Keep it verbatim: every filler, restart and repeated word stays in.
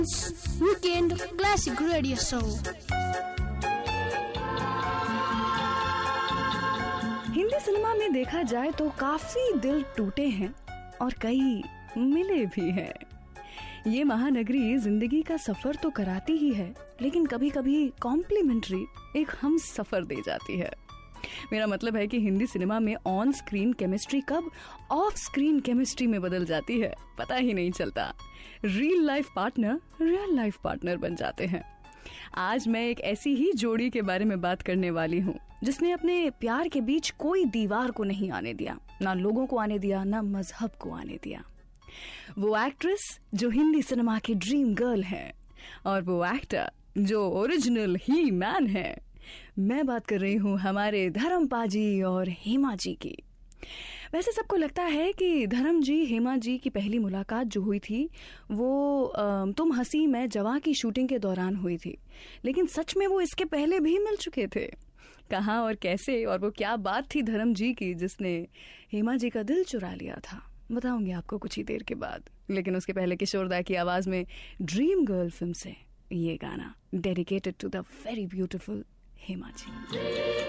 Weekend Classic Radio Show. Hindi cinema में देखा जाए तो काफी दिल टूटे हैं और कई मिले भी हैं। ये महानगरी जिंदगी का सफर तो कराती ही है, लेकिन कभी कभी कॉम्प्लीमेंट्री एक हम सफर दे जाती है। मेरा मतलब है कि हिंदी सिनेमा में ऑन स्क्रीन केमिस्ट्री कब ऑफ स्क्रीन केमिस्ट्री में बदल जाती है पता ही नहीं चलता। Real life partner real life partner बन जाते हैं। आज मैं एक ऐसी ही जोड़ी के बारे में बात करने वाली हूँ जिसने अपने प्यार के बीच कोई दीवार को नहीं आने दिया, ना लोगों को आने दिया, ना मजहब को आने दिया। वो एक्ट्रेस जो हिंदी सिनेमा की ड्रीम गर्ल है और वो एक्टर जो ओरिजिनल ही मैन है। मैं बात कर रही हूँ हमारे धर्म पाजी और हेमा जी की। वैसे सबको लगता है कि धर्म जी हेमा जी की पहली मुलाकात जो हुई थी वो तुम हंसी मैं जवां की शूटिंग के दौरान हुई थी, लेकिन सच में वो इसके पहले भी मिल चुके थे। कहाँ और कैसे और वो क्या बात थी धर्म जी की जिसने हेमा जी का दिल चुरा लिया था, बताऊंगी आपको कुछ ही देर के बाद। लेकिन उसके पहले किशोरदा की आवाज में ड्रीम गर्ल फिल्म से ये गाना dedicated to the very beautiful Hema ji.